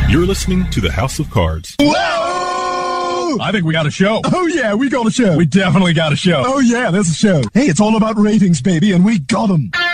You're listening to the House of Cards. Whoa! I think we got a show. Oh, yeah, we got a show. We definitely got a show. Oh, yeah, there's a show. Hey, it's all about ratings, baby, and we got them.